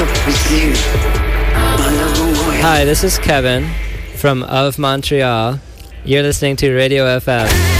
Hi, this is Kevin from Of Montreal. You're listening to Radio FF.